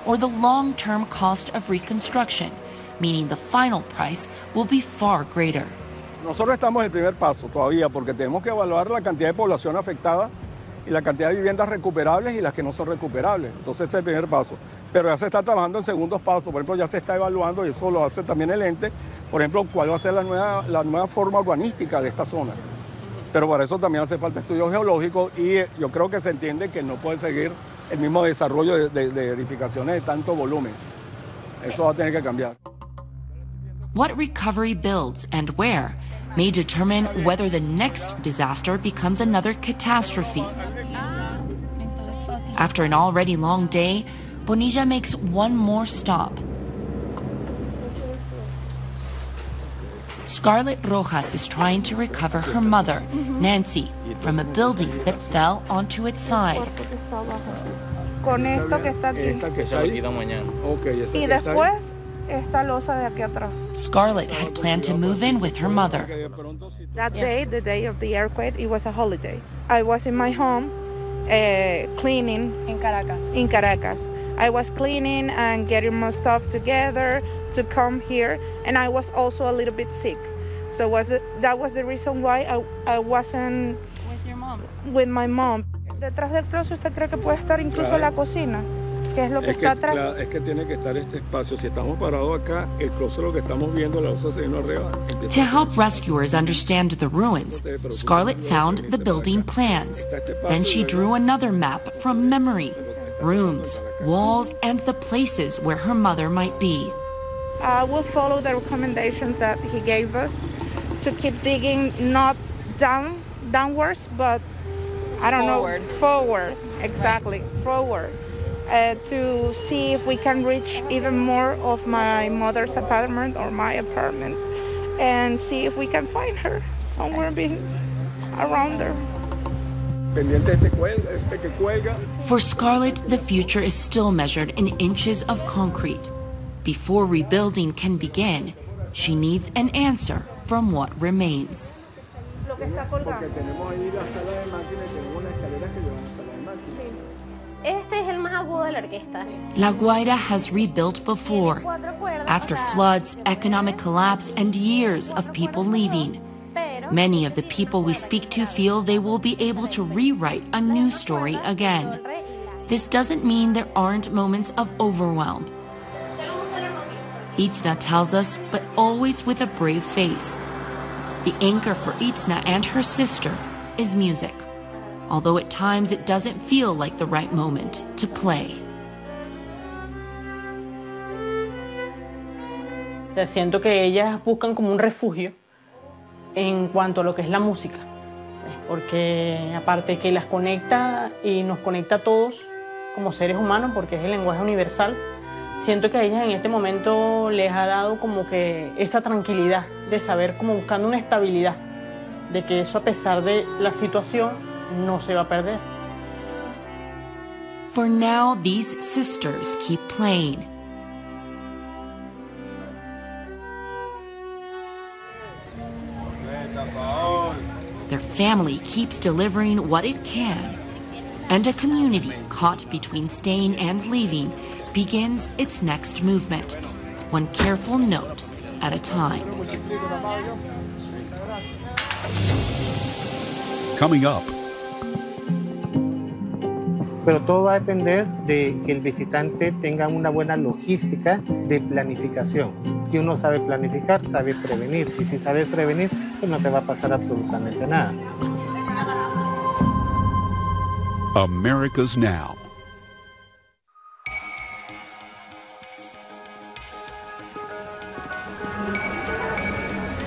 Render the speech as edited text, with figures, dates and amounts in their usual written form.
or the long-term cost of reconstruction, meaning the final price will be far greater. Nosotros estamos en el primer paso todavía porque tenemos que evaluar la cantidad de población afectada y la cantidad de viviendas recuperables y las que no son recuperables. Entonces ese es el primer paso. Pero ya se está trabajando en segundos pasos. Por ejemplo, ya se está evaluando, y eso lo hace también el ente, por ejemplo, cuál va a ser la nueva forma urbanística de esta zona. Pero para eso también hace falta estudios geológicos y yo creo que se entiende que no puede seguir el mismo desarrollo de edificaciones de tanto volumen. Eso va a tener que cambiar. What recovery builds and where may determine whether the next disaster becomes another catastrophe. After an already long day, Bonilla makes one more stop. Scarlett Rojas is trying to recover her mother, Nancy, from a building that fell onto its side. Con esto que está aquí. Y después esta losa de aquí atrás. Scarlett had planned to move in with her mother. That day, the day of the earthquake, it was a holiday. I was in my home cleaning. In Caracas. In Caracas. I was cleaning and getting my stuff together to come here, and I was also a little bit sick. So that was the reason why I wasn't with your mom. With my mom. Detrás del closet usted cree que puede estar incluso la cocina, que es lo que está atrás. Es que tiene que estar este espacio. Si estamos parados acá, el closet lo que estamos viendo, la losa se vino arriba. To help rescuers understand the ruins, Scarlett found the building plans. Then she drew another map from memory. Rooms, walls, and the places where her mother might be. We'll follow the recommendations that he gave us to keep digging, not downwards, but forward, exactly, right. Forward, to see if we can reach even more of my mother's apartment or my apartment, and see if we can find her somewhere around there. For Scarlett, the future is still measured in inches of concrete. Before rebuilding can begin, she needs an answer from what remains. La Guaira has rebuilt before, after floods, economic collapse, and years of people leaving. Many of the people we speak to feel they will be able to rewrite a new story again. This doesn't mean there aren't moments of overwhelm. Itzna tells us, but always with a brave face. The anchor for Itzna and her sister is music, although at times it doesn't feel like the right moment to play. Siento que ellas buscan como un refugio en cuanto a lo que es la música, porque aparte que las conecta y nos conecta a todos como seres humanos, porque es el lenguaje universal, siento que a ellas en este momento les ha dado como que esa tranquilidad de saber, como buscando una estabilidad, de que eso a pesar de la situación no se va a perder. For now, these sisters keep playing. Their family keeps delivering what it can, and a community caught between staying and leaving begins its next movement, one careful note at a time. Coming up. Pero todo va a depender de que el visitante tenga una buena logística de planificación. Si uno sabe planificar, sabe prevenir. Y si sabes prevenir, pues no te va a pasar absolutamente nada. America's Now.